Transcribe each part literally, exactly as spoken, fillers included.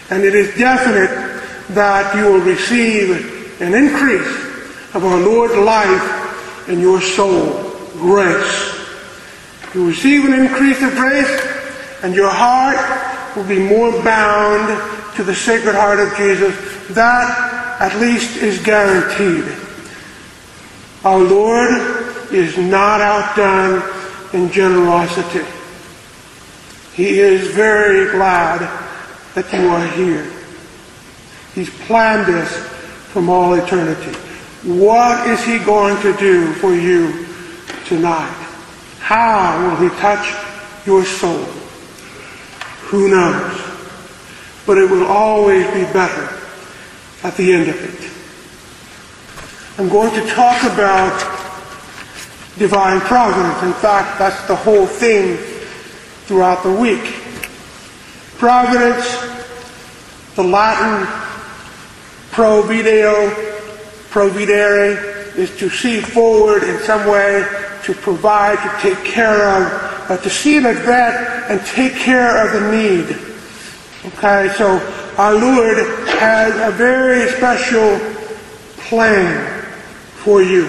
And it is definite that you will receive an increase of our Lord's life in your soul, grace. You receive an increase of grace, and your heart will be more bound to the Sacred Heart of Jesus. That, at least, is guaranteed. Our Lord is not outdone in generosity. He is very glad that you are here. He's planned this from all eternity. What is He going to do for you tonight? How will He touch your soul? Who knows? But it will always be better at the end of it. I'm going to talk about divine providence. In fact, that's the whole theme throughout the week. Providence, the Latin provideo, providere, is to see forward in some way, to provide, to take care of, uh, to see in advance and take care of the need. Okay, so our Lord has a very special plan for you.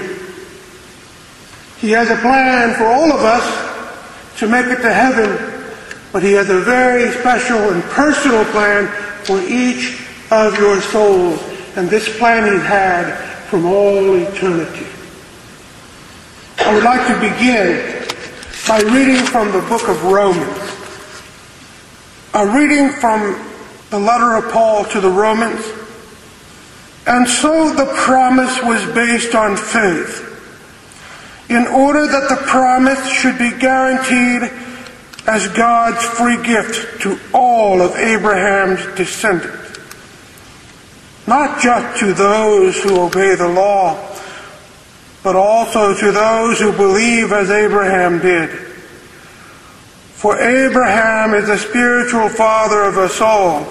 He has a plan for all of us to make it to heaven, but He has a very special and personal plan for each of your souls. And this plan He had from all eternity. I would like to begin by reading from the book of Romans. A reading from the letter of Paul to the Romans. And so the promise was based on faith, in order that the promise should be guaranteed as God's free gift to all of Abraham's descendants, not just to those who obey the law, but also to those who believe as Abraham did. For Abraham is the spiritual father of us all.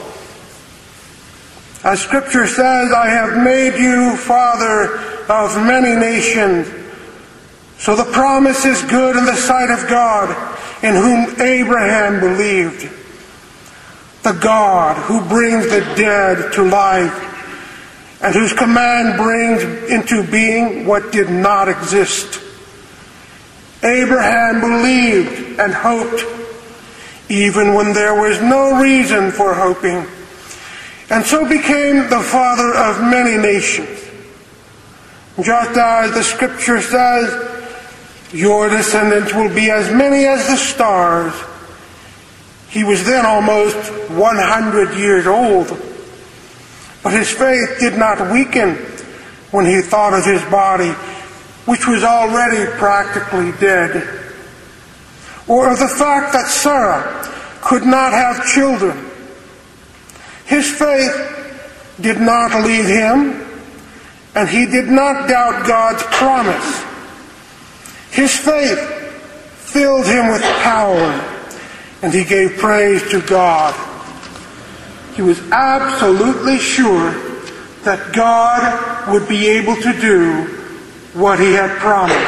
As Scripture says, I have made you father of many nations. So the promise is good in the sight of God, in whom Abraham believed. The God who brings the dead to life, and whose command brings into being what did not exist. Abraham believed and hoped, even when there was no reason for hoping, and so became the father of many nations. Just as the Scripture says, your descendants will be as many as the stars. He was then almost one hundred years old. But his faith did not weaken when he thought of his body, which was already practically dead, or of the fact that Sarah could not have children. His faith did not leave him, and he did not doubt God's promise. His faith filled him with power, and he gave praise to God. He was absolutely sure that God would be able to do what He had promised.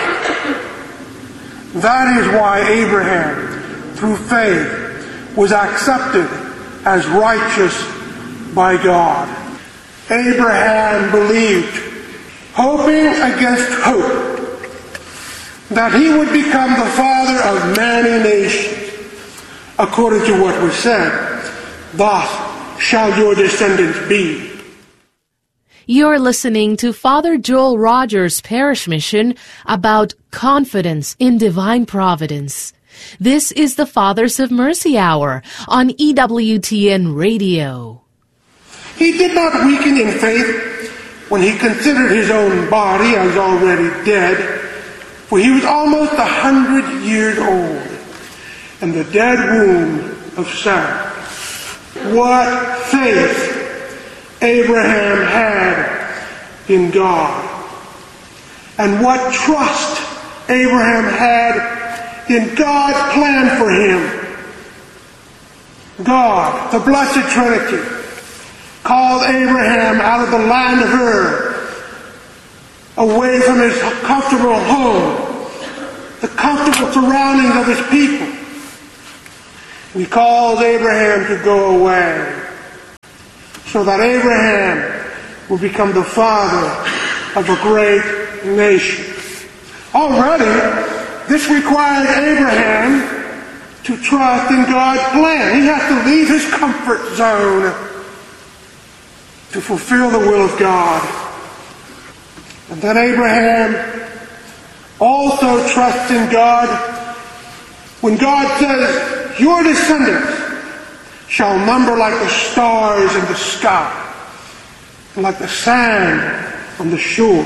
That is why Abraham, through faith, was accepted as righteous by God. Abraham believed, hoping against hope, that he would become the father of many nations, according to what was said, thus shall your descendants be. You're listening to Father Joel Rogers' parish mission about confidence in divine providence. This is the Fathers of Mercy Hour on E W T N Radio. He did not weaken in faith when he considered his own body as already dead, for he was almost a hundred years old, and the dead womb of Sarah. What faith Abraham had in God, and what trust Abraham had in God's plan for him. God, the Blessed Trinity, called Abraham out of the land of Ur, away from his comfortable home, the comfortable surroundings of his people. He calls Abraham to go away so that Abraham will become the father of a great nation. Already, this requires Abraham to trust in God's plan. He has to leave his comfort zone to fulfill the will of God. And then Abraham also trusts in God when God says, your descendants shall number like the stars in the sky and like the sand on the shore.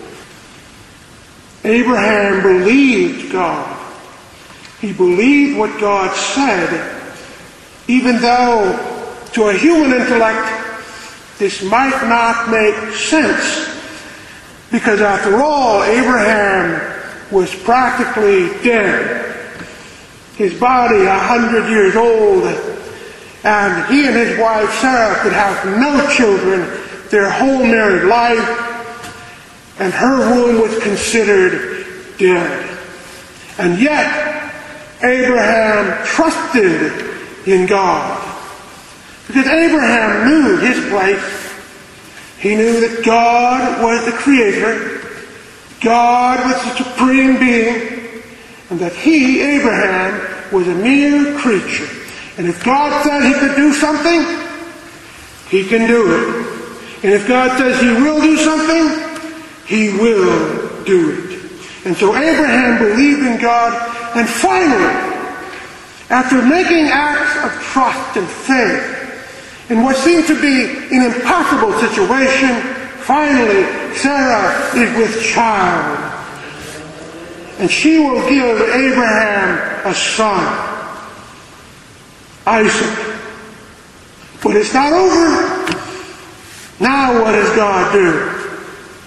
Abraham believed God. He believed what God said, even though to a human intellect this might not make sense, because after all, Abraham was practically dead. His body a hundred years old, and he and his wife Sarah could have no children their whole married life, and her womb was considered dead. And yet, Abraham trusted in God, because Abraham knew his place. He knew that God was the Creator, God was the supreme being, and that he, Abraham, was a mere creature. And if God said he could do something, he can do it. And if God says he will do something, he will do it. And so Abraham believed in God, and finally, after making acts of trust and faith in what seemed to be an impossible situation, finally Sarah is with child. And she will give Abraham a son, Isaac. But it's not over. Now what does God do?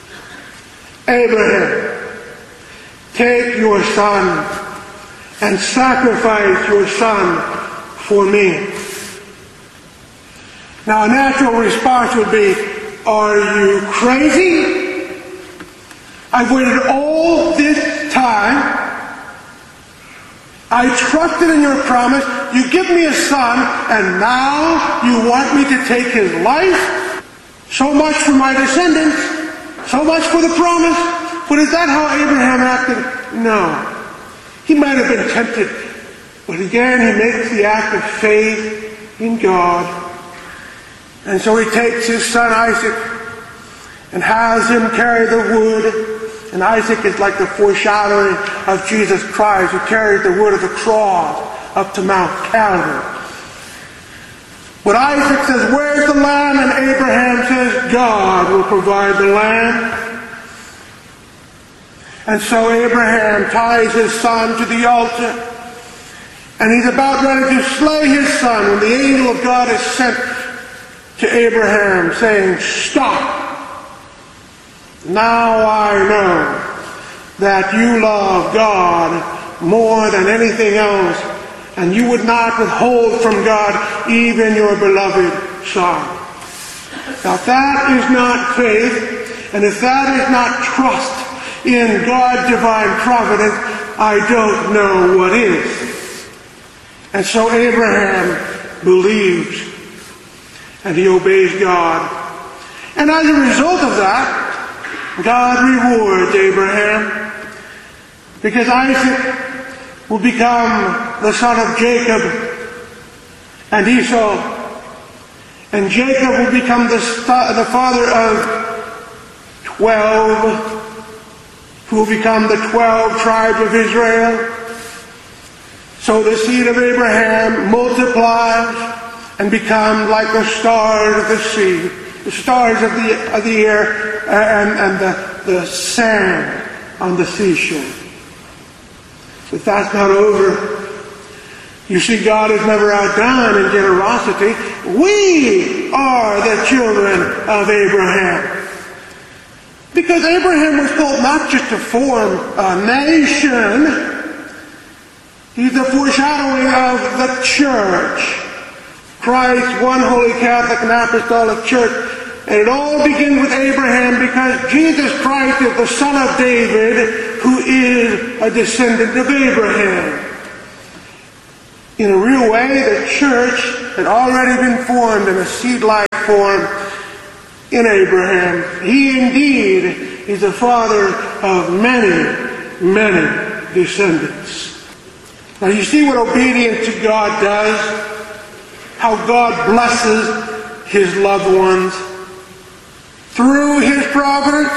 Abraham, take your son and sacrifice your son for me. Now a natural response would be, are you crazy? I've waited all this time. I trusted in your promise. You give me a son, and now you want me to take his life? So much for my descendants. So much for the promise. But is that how Abraham acted? No. He might have been tempted. But again, he makes the act of faith in God. And so he takes his son Isaac and has him carry the wood. And Isaac is like the foreshadowing of Jesus Christ, who carried the wood of the cross up to Mount Calvary. But Isaac says, where's the lamb? And Abraham says, God will provide the lamb. And so Abraham ties his son to the altar. And he's about ready to slay his son when the angel of God is sent to Abraham, saying, stop. Now I know that you love God more than anything else, and you would not withhold from God even your beloved son. Now if that is not faith, and if that is not trust in God's divine providence, I don't know what is. And so Abraham believes, and he obeys God. And as a result of that, God rewards Abraham, because Isaac will become the son of Jacob and Esau, and Jacob will become the, st- the father of twelve, who will become the twelve tribes of Israel. So the seed of Abraham multiplies and becomes like the stars of the sea, the stars of the, of the air, and, and the, the sand on the seashore. But that's not over. You see, God is never outdone in generosity. We are the children of Abraham. Because Abraham was told not just to form a nation. He's the foreshadowing of the church. Christ, one holy Catholic and Apostolic Church. And it all begins with Abraham, because Jesus Christ is the son of David, who is a descendant of Abraham. In a real way, the church had already been formed in a seed-like form in Abraham. He indeed is the father of many, many descendants. Now you see what obedience to God does? How God blesses his loved ones. Through his providence,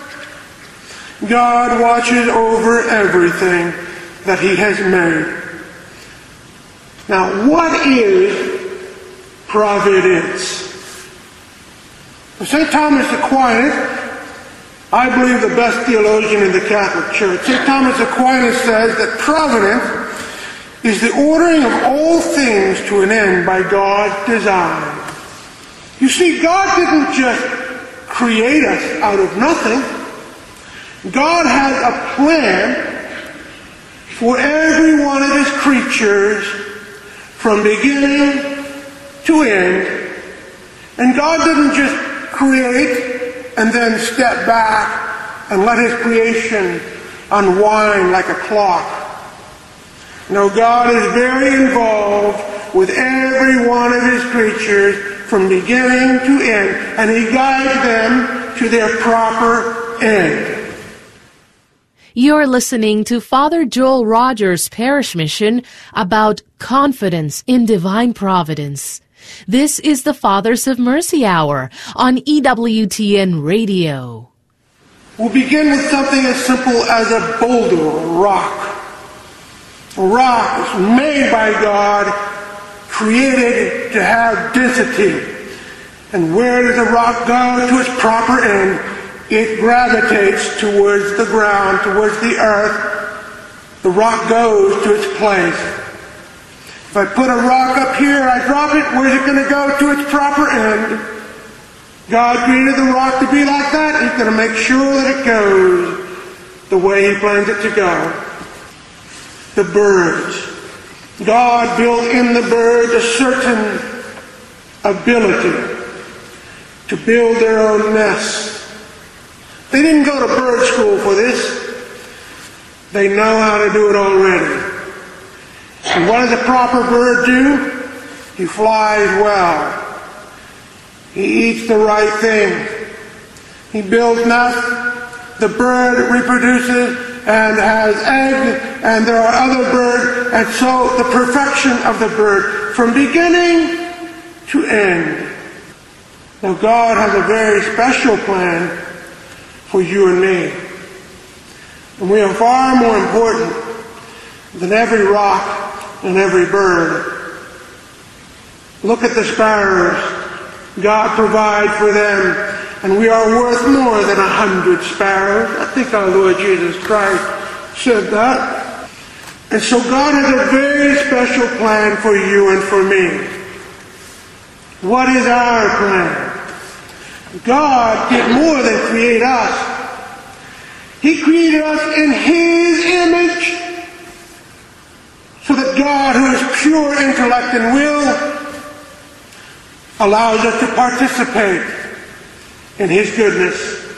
God watches over everything that he has made. Now, what is providence? Saint Thomas Aquinas, I believe the best theologian in the Catholic Church, Saint Thomas Aquinas says that providence is the ordering of all things to an end by God's design. You see, God didn't just create us out of nothing. God has a plan for every one of his creatures from beginning to end. And God didn't just create and then step back and let his creation unwind like a clock. No, God is very involved with every one of his creatures from beginning to end, and he guides them to their proper end. You're listening to Father Joel Rogers' parish mission about confidence in divine providence. This is the Fathers of Mercy Hour on E W T N Radio. We'll begin with something as simple as a boulder or a rock. A rock is made by God, created to have density. And where does the rock go to its proper end? It gravitates towards the ground, towards the earth. The rock goes to its place. If I put a rock up here, I drop it, where's it going to go? To its proper end. God created the rock to be like that. He's going to make sure that it goes the way he plans it to go. The birds. God built in the birds a certain ability to build their own nests. They didn't go to bird school for this. They know how to do it already. And what does a proper bird do? He flies well. He eats the right thing. He builds nests. The bird reproduces and has eggs, and there are other birds, and so the perfection of the bird from beginning to end. Now God has a very special plan for you and me. And we are far more important than every rock and every bird. Look at the sparrows. God provides for them. And we are worth more than a hundred sparrows. I think our Lord Jesus Christ said that. And so God has a very special plan for you and for me. What is our plan? God did more than create us. He created us in his image, so that God, who is pure intellect and will, allows us to participate in his goodness.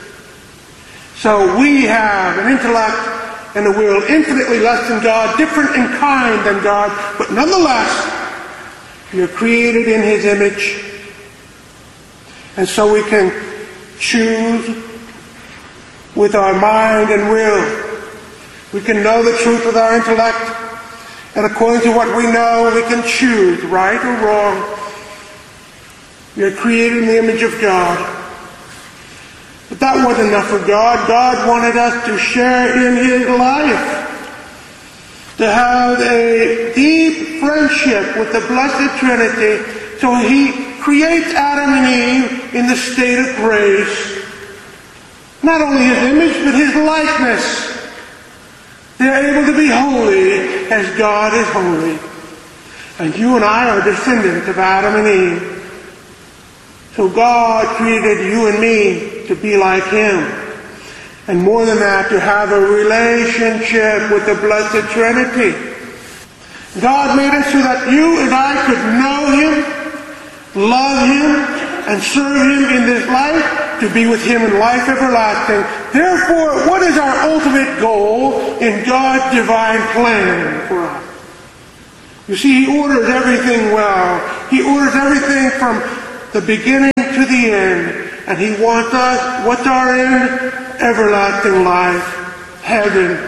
So we have an intellect and a will infinitely less than God, different in kind than God, but nonetheless, we are created in his image. And so we can choose with our mind and will. We can know the truth with our intellect, and according to what we know, we can choose right or wrong. We are created in the image of God. But that wasn't enough for God. God wanted us to share in his life, to have a deep friendship with the Blessed Trinity. So he creates Adam and Eve in the state of grace. Not only his image, but his likeness. They're able to be holy as God is holy. And you and I are descendants of Adam and Eve. So God created you and me to be like him. And more than that, to have a relationship with the Blessed Trinity. God made us so that you and I could know him, love him, and serve him in this life, to be with him in life everlasting. Therefore, what is our ultimate goal in God's divine plan for us? You see, he orders everything well. He orders everything from the beginning to the end. And he wants us, what's our end? Everlasting life, heaven.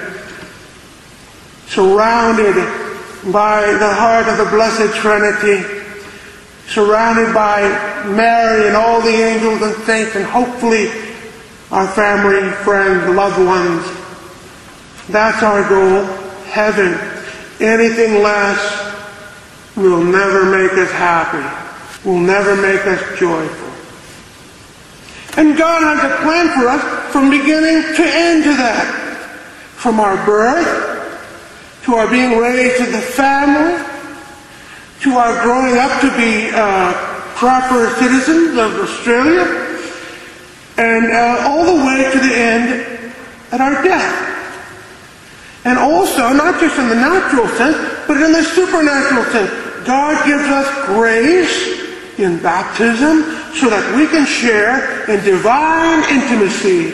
Surrounded by the heart of the Blessed Trinity. Surrounded by Mary and all the angels and saints, and hopefully our family, friends, loved ones. That's our goal, heaven. Anything less will never make us happy, will never make us joyful. And God has a plan for us from beginning to end to that. From our birth, to our being raised in the family, to our growing up to be uh, proper citizens of Australia, and uh, all the way to the end at our death. And also, not just in the natural sense, but in the supernatural sense. God gives us grace in baptism so that we can share in divine intimacy.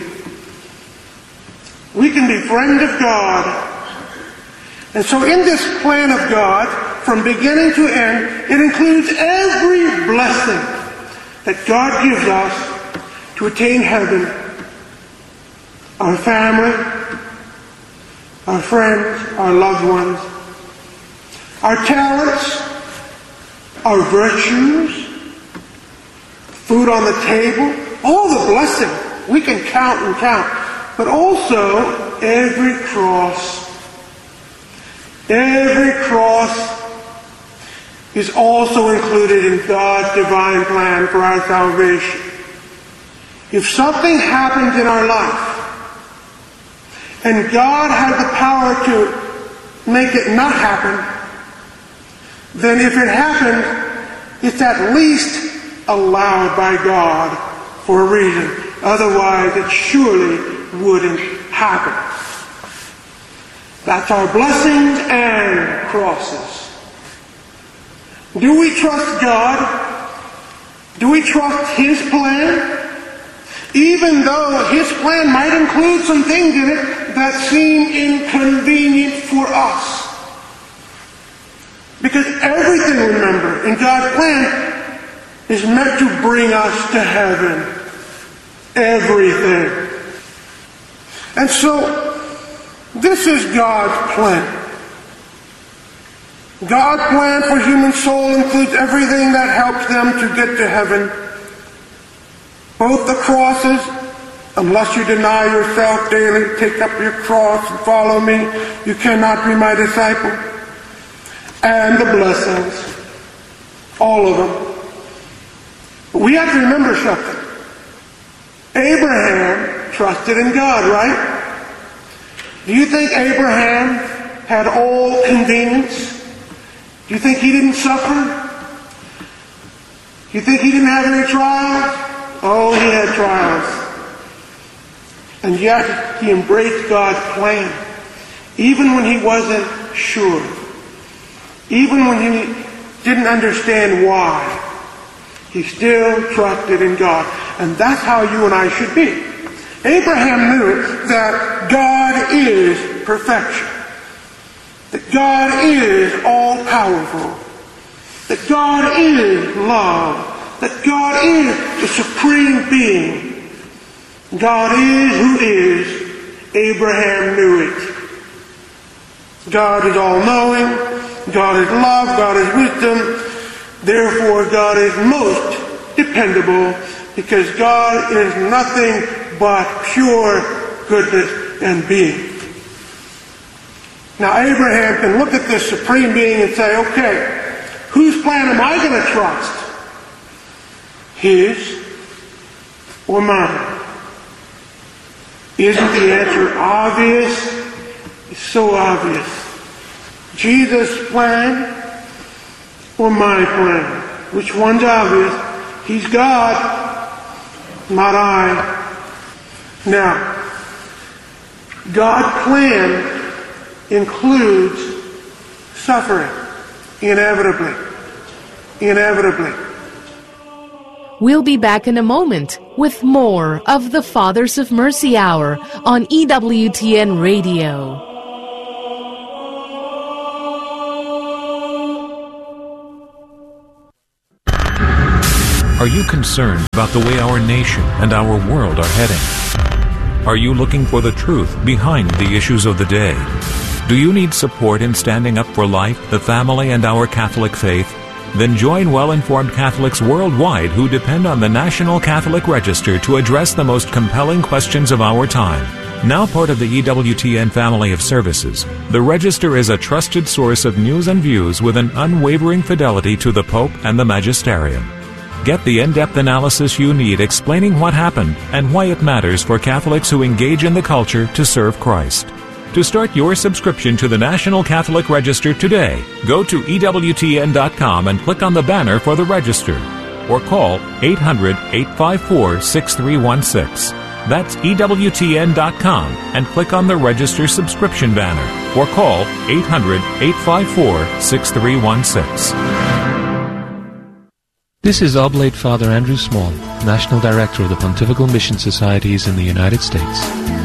We can be friends of God. And so in this plan of God, from beginning to end, it includes every blessing that God gives us to attain heaven. Our family, our friends, our loved ones, our talents, our virtues, food on the table, all the blessings we can count and count, but also every cross. Every cross is also included in God's divine plan for our salvation. If something happens in our life, and God has the power to make it not happen, then if it happens, it's at least allowed by God for a reason. Otherwise, it surely wouldn't happen. That's our blessings and crosses. Do we trust God? Do we trust His plan? Even though His plan might include some things in it that seem inconvenient for us. Because everything, remember, in God's plan is meant to bring us to heaven. Everything. And so, this is God's plan. God's plan for human soul includes everything that helps them to get to heaven. Both the crosses, unless you deny yourself daily, take up your cross and follow me, you cannot be my disciple. And the blessings. All of them. But we have to remember something. Abraham trusted in God, right? Do you think Abraham had all convenience? Do you think he didn't suffer? Do you think he didn't have any trials? Oh, he had trials. And yet, he embraced God's plan. Even when he wasn't sure. Even when he didn't understand why. He still trusted in God. And that's how you and I should be. Abraham knew that God is perfection. That God is all-powerful. That God is love. That God is the supreme being. God is who is. Abraham knew it. God is all-knowing. God is love. God is wisdom. Therefore, God is most dependable because God is nothing but pure goodness and being. Now, Abraham can look at this supreme being and say, okay, whose plan am I going to trust? His or mine? Isn't the answer obvious? It's so obvious. Jesus' plan or my plan? Which one's obvious? He's God, not I. Now, God's plan includes suffering, inevitably. Inevitably. We'll be back in a moment with more of the Fathers of Mercy Hour on E W T N Radio. Are you concerned about the way our nation and our world are heading? Are you looking for the truth behind the issues of the day? Do you need support in standing up for life, the family, and our Catholic faith? Then join well-informed Catholics worldwide who depend on the National Catholic Register to address the most compelling questions of our time. Now part of the E W T N family of services, the Register is a trusted source of news and views with an unwavering fidelity to the Pope and the Magisterium. Get the in-depth analysis you need explaining what happened and why it matters for Catholics who engage in the culture to serve Christ. To start your subscription to the National Catholic Register today, go to E W T N dot com and click on the banner for the Register, or call eight hundred, eight five four, six three one six. That's E W T N dot com and click on the Register subscription banner, or call eight hundred, eight five four, six three one six. This is Oblate Father Andrew Small, National Director of the Pontifical Mission Societies in the United States.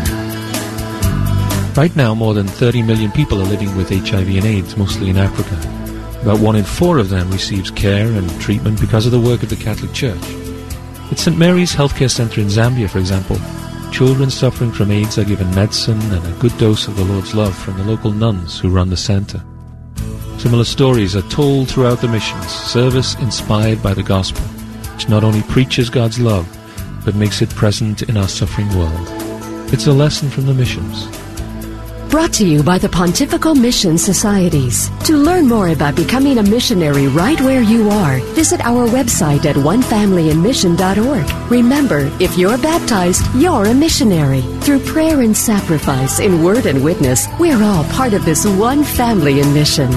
Right now, more than thirty million people are living with H I V and AIDS, mostly in Africa. About one in four of them receives care and treatment because of the work of the Catholic Church. At Saint Mary's Healthcare Center in Zambia, for example, children suffering from AIDS are given medicine and a good dose of the Lord's love from the local nuns who run the center. Similar stories are told throughout the missions, service inspired by the gospel, which not only preaches God's love, but makes it present in our suffering world. It's a lesson from the missions. Brought to you by the Pontifical Mission Societies. To learn more about becoming a missionary right where you are, visit our website at one family in mission dot org. Remember, if you're baptized, you're a missionary. Through prayer and sacrifice, in word and witness, we're all part of this one family in mission.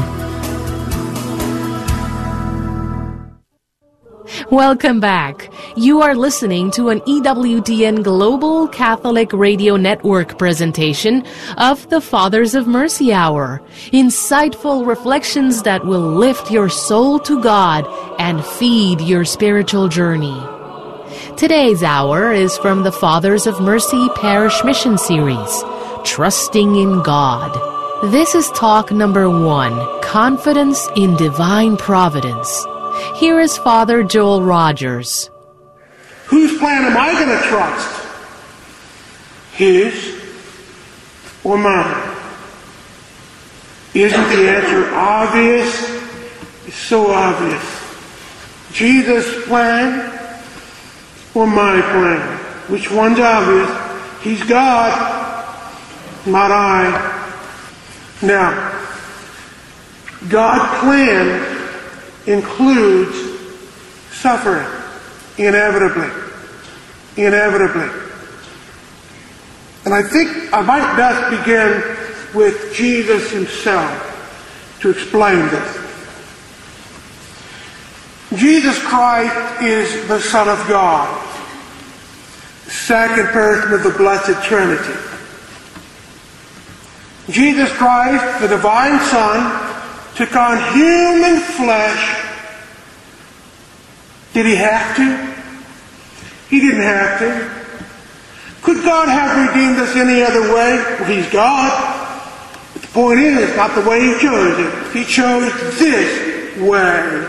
Welcome back. You are listening to an E W T N Global Catholic Radio Network presentation of the Fathers of Mercy Hour. Insightful reflections that will lift your soul to God and feed your spiritual journey. Today's hour is from the Fathers of Mercy Parish Mission Series, Trusting in God. This is talk number one, Confidence in Divine Providence. Here is Father Joel Rogers. Whose plan am I going to trust? His or mine? Isn't the answer obvious? It's so obvious. Jesus' plan or my plan? Which one's obvious? He's God, not I. Now, God's plan includes suffering, inevitably, inevitably. And I think I might best begin with Jesus himself to explain this. Jesus Christ is the Son of God, second person of the Blessed Trinity. Jesus Christ, the Divine Son, took on human flesh. Did he have to? He didn't have to. Could God have redeemed us any other way? Well, he's God. But the point is, not the way he chose it. He chose this way.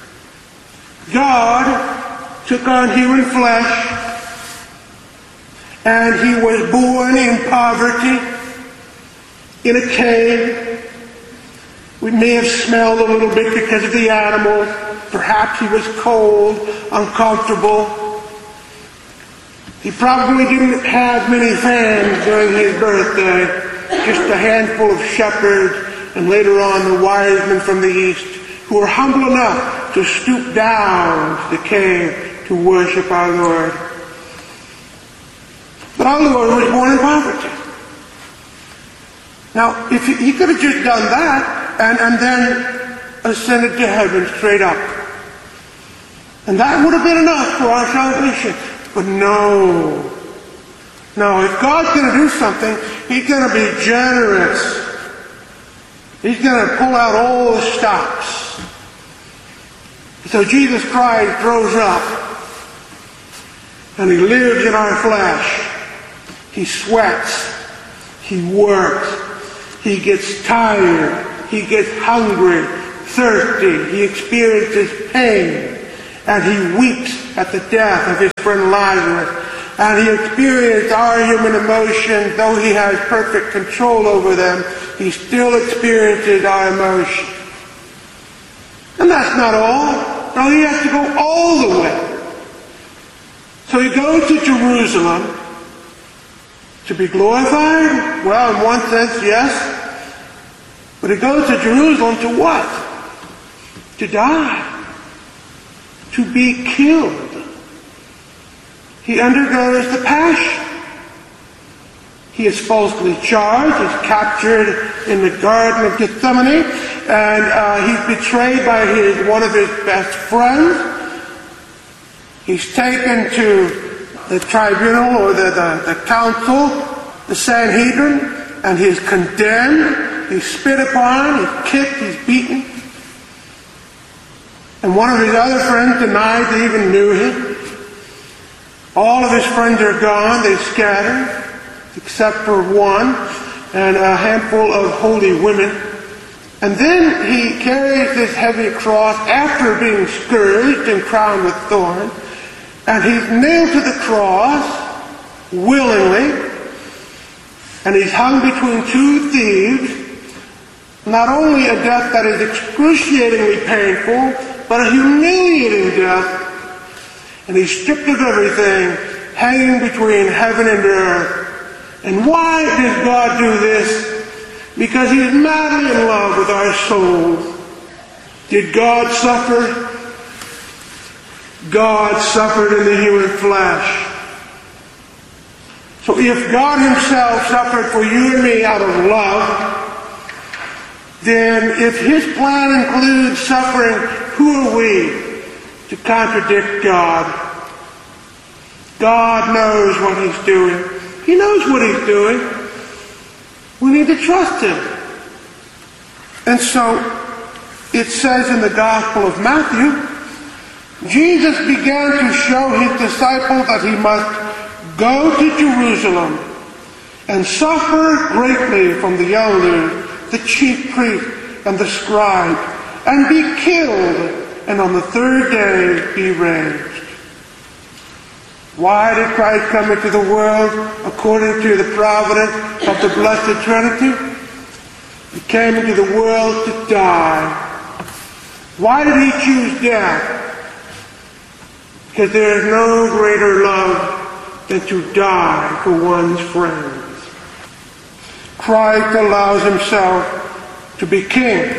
God took on human flesh, and he was born in poverty, in a cave. We may have smelled a little bit because of the animals. Perhaps he was cold, uncomfortable. He probably didn't have many fans during his birthday. Just a handful of shepherds, and later on the wise men from the east, who were humble enough to stoop down to the cave to worship our Lord. But our Lord was born in poverty. Now, if he, he could have just done that, And, and then ascended to heaven straight up. And that would have been enough for our salvation. But no. No, if God's going to do something, he's going to be generous. He's going to pull out all the stops. So Jesus Christ grows up, and he lives in our flesh. He sweats. He works. He gets tired. He gets hungry, thirsty. He experiences pain. and he weeps at the death of his friend Lazarus. And he experienced our human emotions. Though he has perfect control over them, he still experiences our emotions. And that's not all. No, he has to go all the way. So he goes to Jerusalem to be glorified? Well, in one sense, yes. But he goes to Jerusalem to what? To die. To be killed. He undergoes the passion. He is falsely charged. He's captured in the Garden of Gethsemane. And uh, he's betrayed by his one of his best friends. He's taken to the tribunal or the, the, the council, the Sanhedrin, and he's condemned. He's spit upon, he's kicked, he's beaten. And one of his other friends denies they even knew him. All of his friends are gone, they scattered, except for one and a handful of holy women. And then he carries this heavy cross after being scourged and crowned with thorns. And he's nailed to the cross willingly. And he's hung between two thieves. Not only a death that is excruciatingly painful, but a humiliating death. And he's stripped of everything, hanging between heaven and earth. And why does God do this? Because he's madly in love with our souls. Did God suffer? God suffered in the human flesh. So if God himself suffered for you and me out of love, then if his plan includes suffering, who are we to contradict God? God knows what he's doing. He knows what he's doing. We need to trust him. And so it says in the Gospel of Matthew, Jesus began to show his disciples that he must go to Jerusalem and suffer greatly from the elders, the chief priests, and the scribes, and be killed, and on the third day be raised. Why did Christ come into the world according to the providence of the Blessed Trinity? He came into the world to die. Why did he choose death? Because there is no greater love than to die for one's friends. Christ allows himself to be king.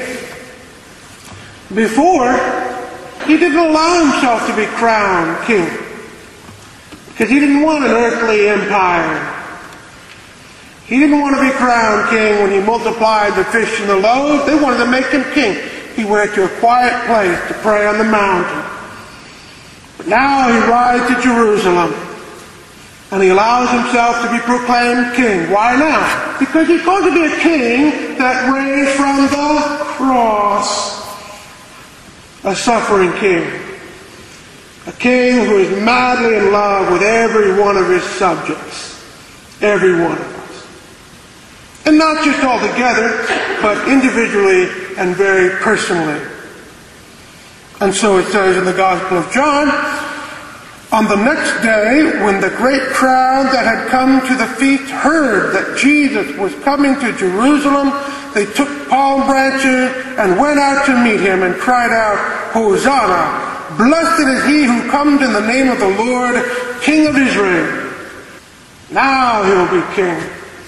Before, he didn't allow himself to be crowned king. Because he didn't want an earthly empire. He didn't want to be crowned king when he multiplied the fish and the loaves. They wanted to make him king. He went to a quiet place to pray on the mountain. But now he rides to Jerusalem. And he allows himself to be proclaimed king. Why now? Because he's going to be a king that reigns from the cross. A suffering king. A king who is madly in love with every one of his subjects. Every one of us. And not just all together, but individually and very personally. And so it says in the Gospel of John, on the next day, when the great crowd that had come to the feast heard that Jesus was coming to Jerusalem, they took palm branches and went out to meet him and cried out, Hosanna! Blessed is he who comes in the name of the Lord, King of Israel. Now he'll be king.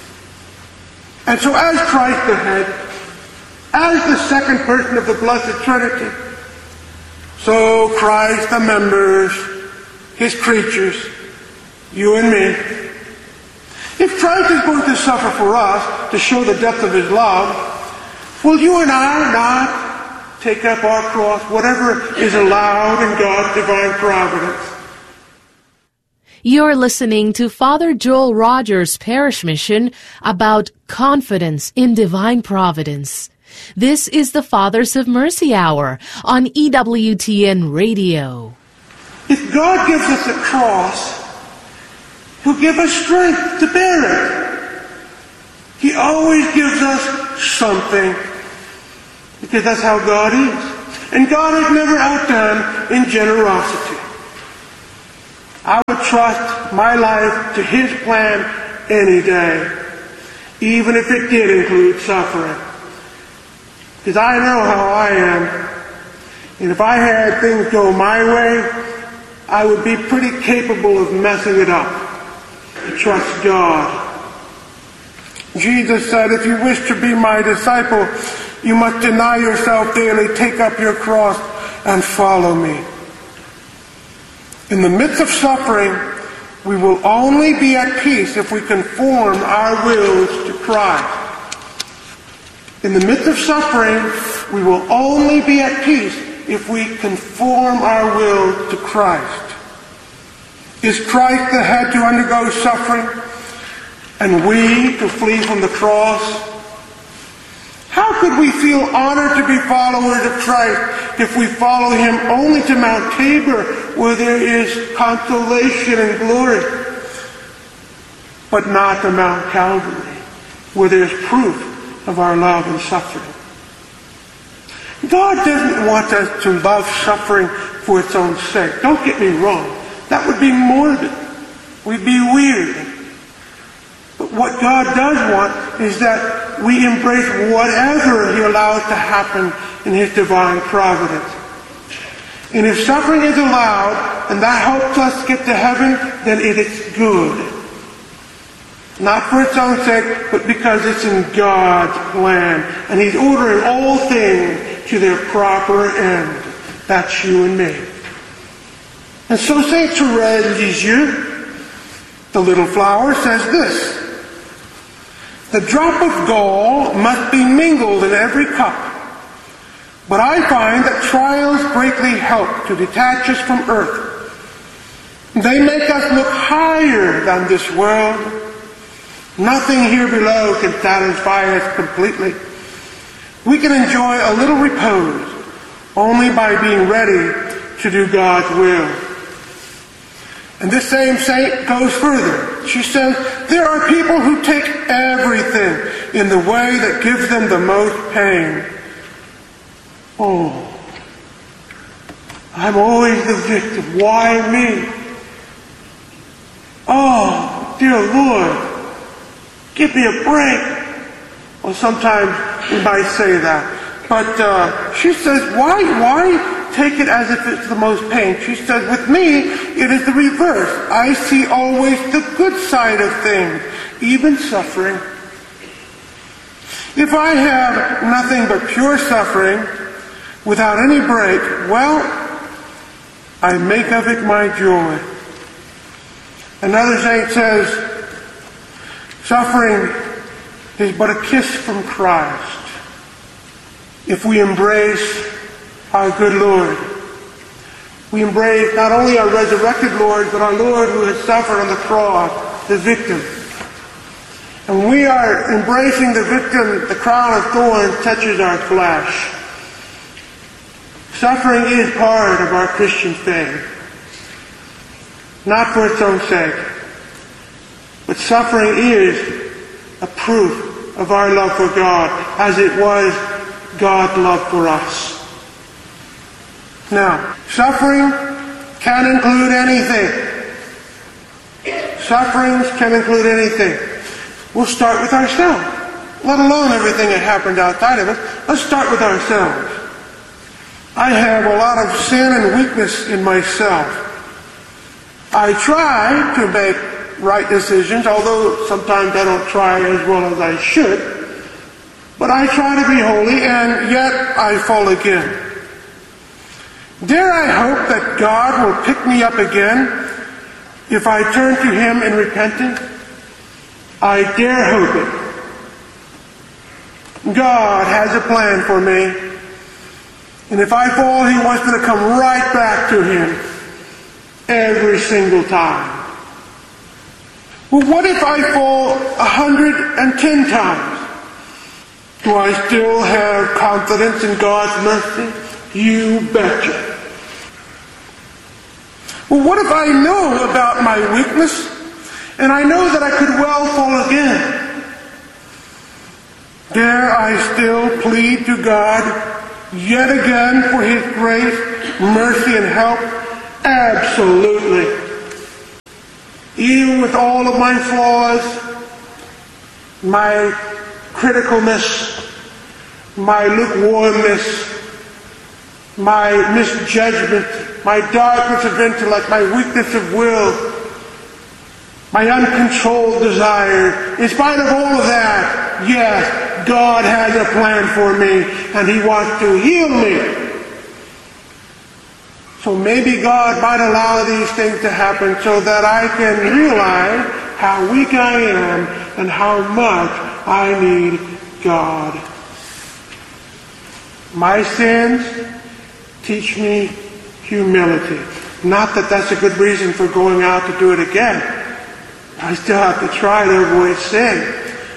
And so as Christ the head, as the second person of the Blessed Trinity, so Christ the members, his creatures, you and me. If Christ is going to suffer for us to show the depth of his love, will you and I not take up our cross, whatever is allowed in God's divine providence? You're listening to Father Joel Rogers' parish mission about confidence in divine providence. This is the Fathers of Mercy Hour on E W T N Radio. If God gives us a cross, he'll give us strength to bear it. He always gives us something, because that's how God is. and God is never outdone in generosity. I would trust my life to His plan any day, even if it did include suffering. Because I know how I am. And if I had things go my way, I would be pretty capable of messing it up. Trust God. Jesus said, if you wish to be my disciple, you must deny yourself daily, take up your cross, and follow me. In the midst of suffering, we will only be at peace if we conform our wills to Christ. In the midst of suffering, we will only be at peace if we conform our will to Christ. Is Christ the head to undergo suffering, and we to flee from the cross? How could we feel honored to be followers of Christ if we follow Him only to Mount Tabor, where there is consolation and glory, but not to Mount Calvary, where there is proof of our love and suffering? God doesn't want us to love suffering for its own sake. Don't get me wrong. That would be morbid. We'd be weird. But what God does want is that we embrace whatever He allows to happen in His divine providence. And if suffering is allowed, and that helps us get to heaven, then it is good. Not for its own sake, but because it's in God's plan. And He's ordering all things to their proper end. That's you and me. And so Saint Therese Lisieux, the little flower, says this: the drop of gall must be mingled in every cup. But I find that trials greatly help to detach us from earth. They make us look higher than this world. Nothing here below can satisfy us completely. We can enjoy a little repose only by being ready to do God's will. And this same saint goes further. She says, there are people who take everything in the way that gives them the most pain. Oh, I'm always the victim. Why me? Oh, dear Lord, give me a break. Well, sometimes we might say that. But uh, she says, why, why take it as if it's the most pain? She says, with me, it is the reverse. I see always the good side of things, even suffering. If I have nothing but pure suffering, without any break, well, I make of it my joy. Another saint says, suffering is but a kiss from Christ. If we embrace our good Lord, we embrace not only our resurrected Lord, but our Lord who has suffered on the cross, the victim. And when we are embracing the victim, the crown of thorns touches our flesh. Suffering is part of our Christian faith. Not for its own sake, but suffering is a proof of our love for God, as it was God's love for us. Now, suffering can include anything. Sufferings can include anything. We'll start with ourselves, let alone everything that happened outside of us. Let's start with ourselves. I have a lot of sin and weakness in myself. I try to make right decisions, although sometimes I don't try as well as I should. But I try to be holy, and yet I fall again. Dare I hope that God will pick me up again if I turn to Him in repentance? I dare hope it. God has a plan for me. And if I fall, He wants me to come right back to Him every single time. Well, what if I fall a hundred and ten times? Do I still have confidence in God's mercy? You betcha. Well, what if I know about my weakness, and I know that I could well fall again? Dare I still plead to God yet again for his grace, mercy, and help? Absolutely. Even with all of my flaws, my criticalness, my lukewarmness, my misjudgment, my darkness of intellect, my weakness of will, my uncontrolled desire, in spite of all of that, yes, God has a plan for me, and he wants to heal me. So maybe God might allow these things to happen so that I can realize how weak I am and how much I need God. My sins teach me humility. Not that that's a good reason for going out to do it again. I still have to try to avoid sin.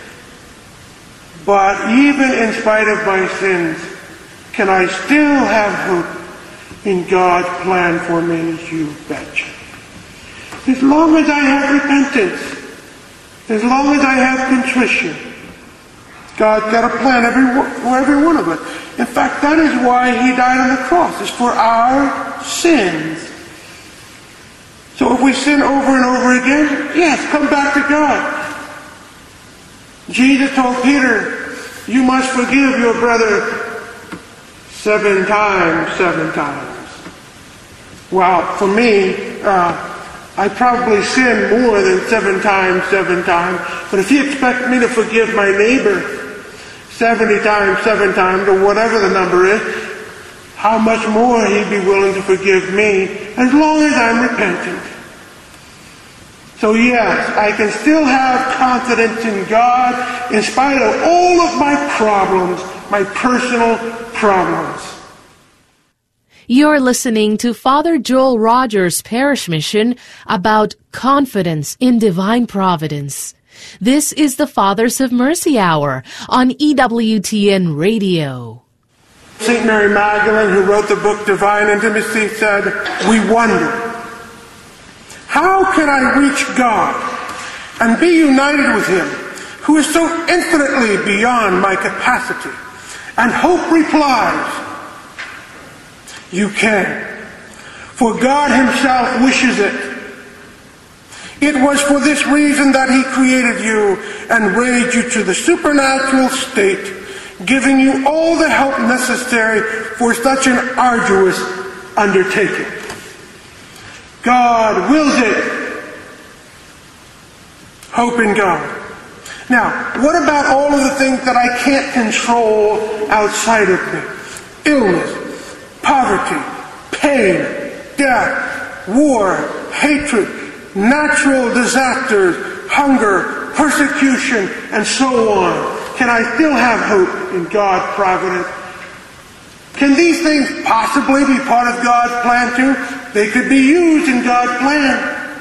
But even in spite of my sins, can I still have hope in God's plan for me? You betcha. As long as I have repentance, as long as I have contrition, God's got a plan every, for every one of us. In fact, that is why he died on the cross. It's for our sins. So if we sin over and over again, yes, come back to God. Jesus told Peter, you must forgive your brother seven times, seven times. Well, for me, uh, I probably sin more than seven times, seven times. But if you expect me to forgive my neighbor seventy times, seven times, or whatever the number is, how much more he'd be willing to forgive me as long as I'm repentant. So yes, I can still have confidence in God in spite of all of my problems, my personal problems. You're listening to Father Joel Rogers' Parish Mission about confidence in divine providence. This is the Fathers of Mercy Hour on E W T N Radio. Saint Mary Magdalene, who wrote the book Divine Intimacy, said, we wonder, how can I reach God and be united with him, who is so infinitely beyond my capacity? And hope replies, you can, for God himself wishes it. It was for this reason that he created you and raised you to the supernatural state, giving you all the help necessary for such an arduous undertaking. God wills it. Hope in God. Now, what about all of the things that I can't control outside of me? Illness, poverty, pain, death, war, hatred, natural disasters, hunger, persecution, and so on. Can I still have hope in God's providence? Can these things possibly be part of God's plan too? They could be used in God's plan.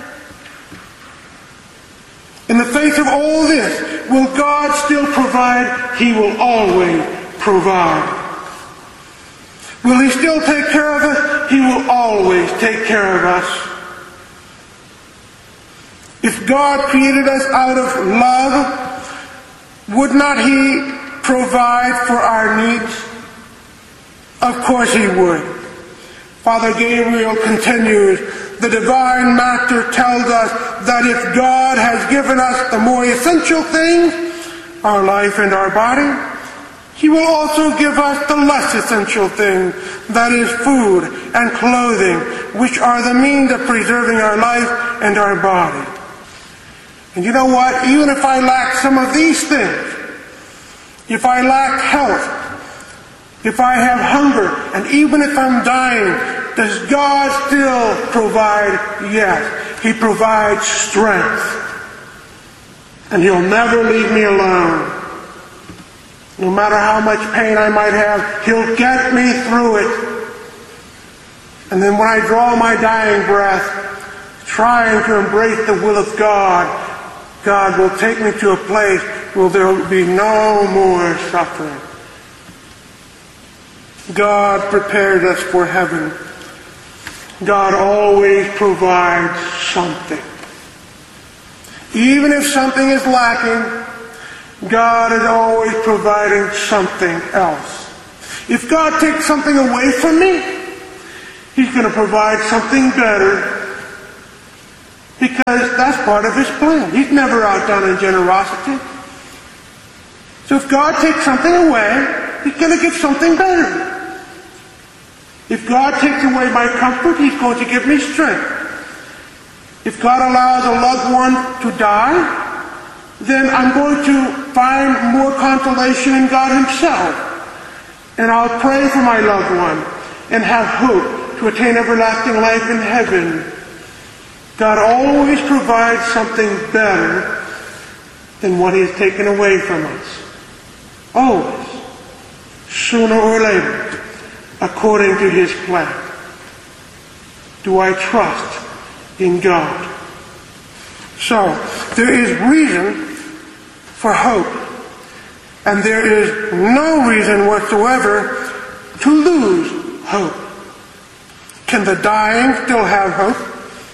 In the face of all this, will God still provide? He will always provide. Will he still take care of us? He will always take care of us. If God created us out of love, would not he provide for our needs? Of course he would. Father Gabriel continues, the Divine Master tells us that if God has given us the more essential things, our life and our body, he will also give us the less essential things, that is food and clothing, which are the means of preserving our life and our body. And you know what? Even if I lack some of these things, if I lack health, if I have hunger, and even if I'm dying, does God still provide? Yes. He provides strength. And he'll never leave me alone. No matter how much pain I might have, he'll get me through it. And then when I draw my dying breath, trying to embrace the will of God, God will take me to a place where there will be no more suffering. God prepared us for heaven. God always provides something. Even if something is lacking, God is always providing something else. If God takes something away from me, He's going to provide something better. Because that's part of His plan. He's never outdone in generosity. So if God takes something away, He's going to give something better. If God takes away my comfort, He's going to give me strength. If God allows a loved one to die, then I'm going to find more consolation in God Himself. And I'll pray for my loved one and have hope to attain everlasting life in heaven. God always provides something better than what He has taken away from us. Always. Sooner or later, according to His plan. Do I trust in God? So, there is reason for hope. And there is no reason whatsoever to lose hope. Can the dying still have hope?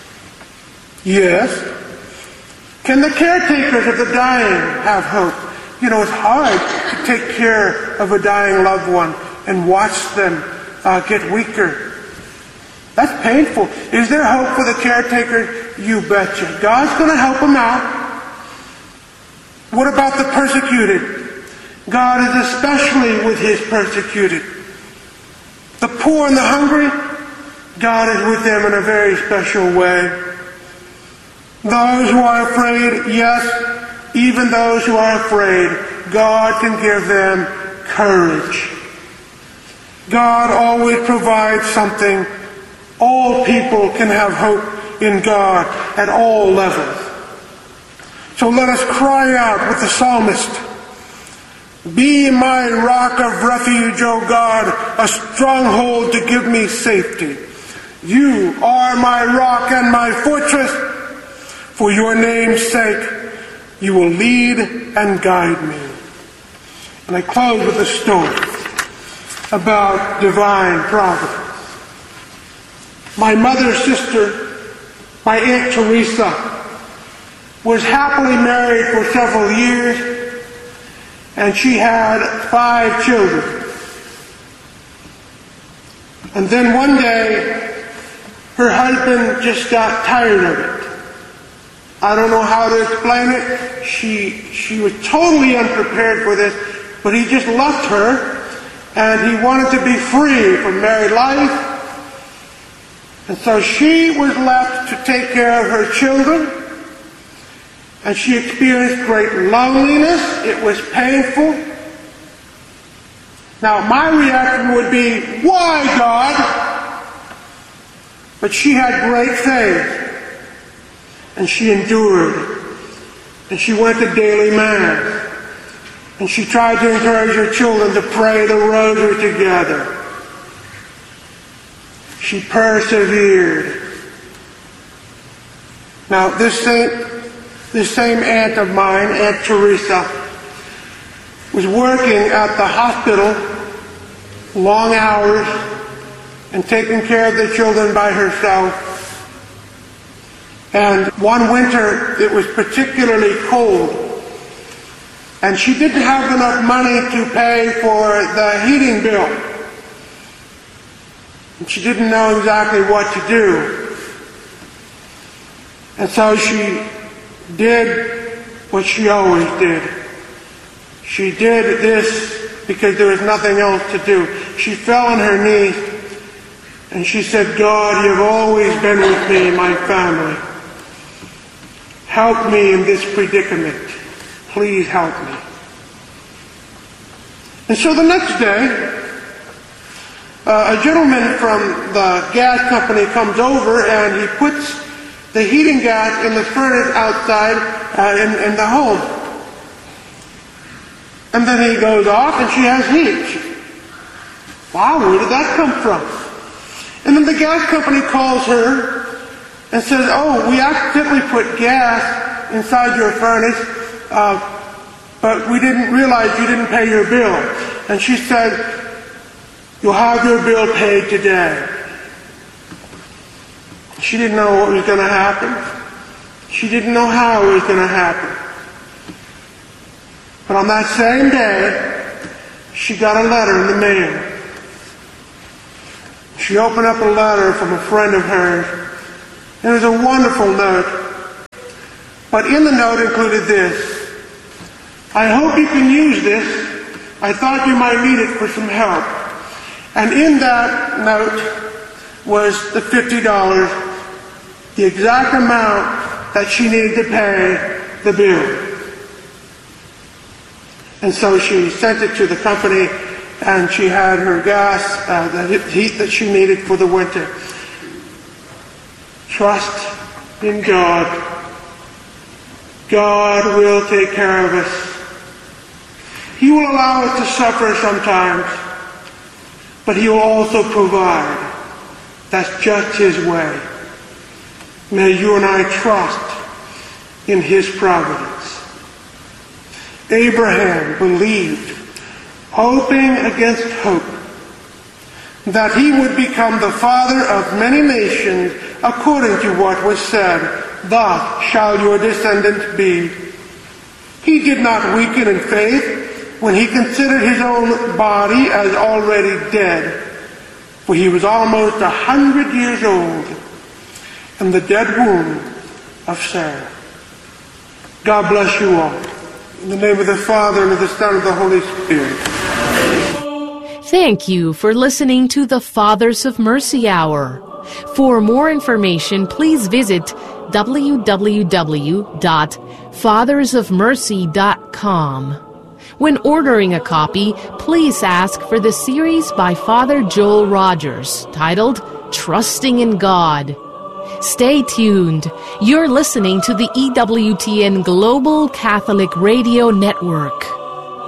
Yes. Can the caretakers of the dying have hope? You know, it's hard to take care of a dying loved one and watch them uh, get weaker. That's painful. Is there hope for the caretaker? You betcha. God's going to help them out. What about the persecuted? God is especially with His persecuted. The poor and the hungry, God is with them in a very special way. Those who are afraid, yes, even those who are afraid, God can give them courage. God always provides something. All people can have hope in God at all levels. So let us cry out with the psalmist, "Be my rock of refuge, O God, a stronghold to give me safety. You are my rock and my fortress. For your name's sake, you will lead and guide me." And I close with a story about divine providence. My mother's sister, my Aunt Teresa, was happily married for several years, and she had five children. And then one day, her husband just got tired of it. I don't know how to explain it. She she was totally unprepared for this, but he just loved her, and he wanted to be free from married life. And so she was left to take care of her children, and she experienced great loneliness. It was painful. Now, my reaction would be, "Why, God?" But she had great faith. And she endured. And she went to daily mass. And she tried to encourage her children to pray the rosary together. She persevered. Now, this same, this same aunt of mine, Aunt Teresa, was working at the hospital, long hours, and taking care of the children by herself. And one winter, it was particularly cold. And she didn't have enough money to pay for the heating bill. And she didn't know exactly what to do. And so she did what she always did. She did this because there was nothing else to do. She fell on her knees and she said, "God, you've always been with me and my family. Help me in this predicament. Please help me." And so the next day, uh, a gentleman from the gas company comes over and he puts the heating gas in the furnace outside uh, in, in the home. And then he goes off and she has heat. She, wow, where did that come from? And then the gas company calls her and says, "Oh, we accidentally put gas inside your furnace, uh, but we didn't realize you didn't pay your bill." And she said, "You'll have your bill paid today." She didn't know what was going to happen. She didn't know how it was going to happen. But on that same day, she got a letter in the mail. she opened up a letter from a friend of hers. It was a wonderful note. But in the note included this: I hope you can use this. I thought you might need it for some help. And in that note was the fifty dollars, the exact amount that she needed to pay the bill. And so she sent it to the company, and she had her gas, uh, the heat that she needed for the winter. Trust in God. God will take care of us. He will allow us to suffer sometimes, but He will also provide. That's just His way. May you and I trust in His providence. Abraham believed, hoping against hope, that he would become the father of many nations, according to what was said, thus shall your descendant be. He did not weaken in faith when he considered his own body as already dead, for he was almost a hundred years old in the dead womb of Sarah. God bless you all. In the name of the Father, and of the Son, and of the Holy Spirit. Thank you for listening to the Fathers of Mercy Hour. For more information, please visit w w w dot fathers of mercy dot com. When ordering a copy, please ask for the series by Father Joel Rogers, titled Trusting in God. Stay tuned. You're listening to the E W T N Global Catholic Radio Network.